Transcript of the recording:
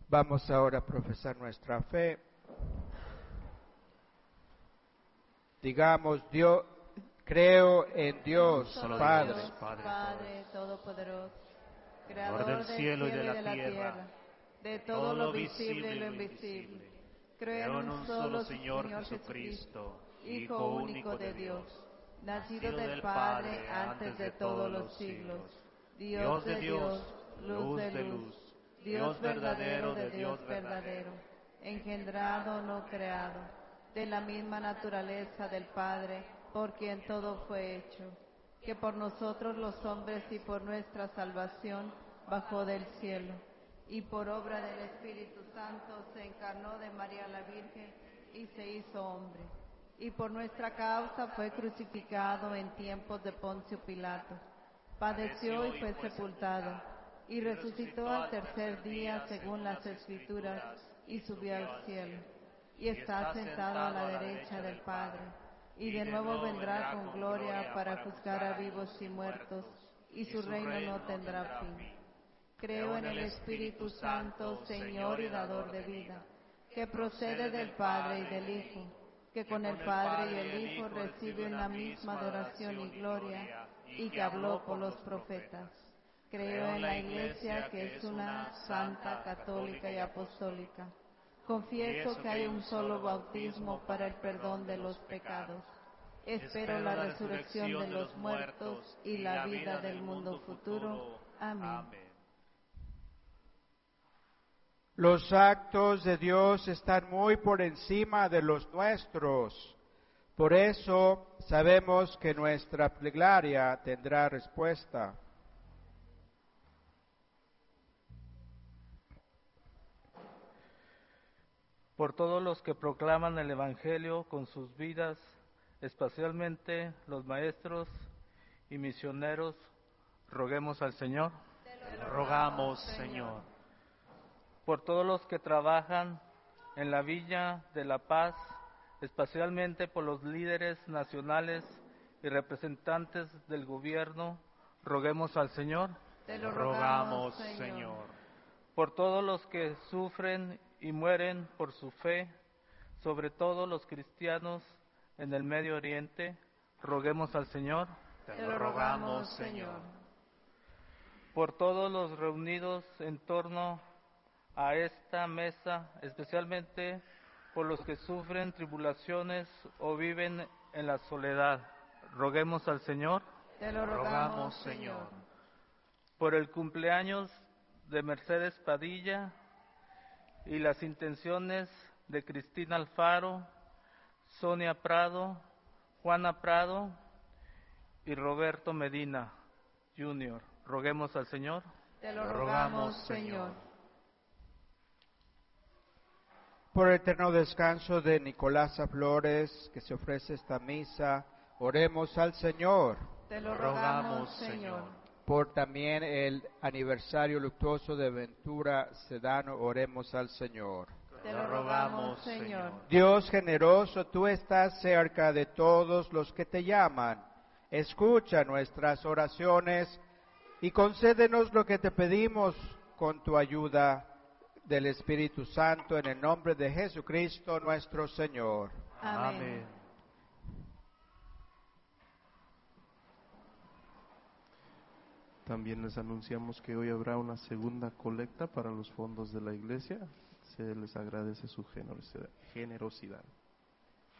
Vamos ahora a profesar nuestra fe. Digamos, Dios, creo en Dios, Solo Padre, Dios, Padre Todopoderoso, Creador del cielo y de la tierra, de todo lo visible y lo invisible. creo en un solo Señor Jesucristo, Hijo único de Dios, nacido del Padre antes de todos los siglos, Dios de Dios, luz de luz, Dios verdadero de Dios verdadero, engendrado, no creado, de la misma naturaleza del Padre, por quien todo fue hecho, que por nosotros los hombres y por nuestra salvación bajó del cielo, y por obra del Espíritu Santo se encarnó de María la Virgen y se hizo hombre, y por nuestra causa fue crucificado en tiempos de Poncio Pilato, padeció y fue sepultado, y resucitó al tercer día según las Escrituras, y subió al cielo, y está sentado a la derecha del Padre, y de nuevo vendrá con gloria para juzgar a vivos y muertos, y su reino no tendrá fin. Creo en el Espíritu Santo, Señor y dador de vida, que procede del Padre y del Hijo, que con el Padre y el Hijo reciben la misma adoración y gloria, y que habló por los profetas. Creo en la Iglesia, que es una, santa, católica y apostólica. Confieso que hay un solo bautismo para el perdón de los pecados. Espero la resurrección de los muertos y la vida del mundo futuro. Amén. los actos de Dios están muy por encima de los nuestros. Por eso sabemos que nuestra plegaria tendrá respuesta. Por todos los que proclaman el Evangelio con sus vidas, especialmente los maestros y misioneros, roguemos al Señor. Te lo rogamos, Señor. Por todos los que trabajan en la Villa de la Paz, especialmente por los líderes nacionales y representantes del gobierno, roguemos al Señor. Te lo rogamos, Señor. Por todos los que sufren y mueren por su fe, sobre todo los cristianos en el Medio Oriente, roguemos al Señor. Te lo rogamos, Señor. Por todos los reunidos en torno a esta mesa, especialmente por los que sufren tribulaciones o viven en la soledad, roguemos al Señor. Te lo rogamos, Señor. Por el cumpleaños de Mercedes Padilla y las intenciones de Cristina Alfaro, Sonia Prado, Juana Prado y Roberto Medina Jr. Roguemos al Señor. Te lo rogamos, Señor. Por el eterno descanso de Nicolasa Flores, que se ofrece esta misa, oremos al Señor. Te lo rogamos, Señor. Por también el aniversario luctuoso de Ventura Sedano, oremos al Señor. Te lo rogamos, Señor. Dios generoso, tú estás cerca de todos los que te llaman. Escucha nuestras oraciones y concédenos lo que te pedimos con tu ayuda del Espíritu Santo, en el nombre de Jesucristo nuestro Señor. Amén. También les anunciamos que hoy habrá una segunda colecta para los fondos de la iglesia. Se les agradece su generosidad.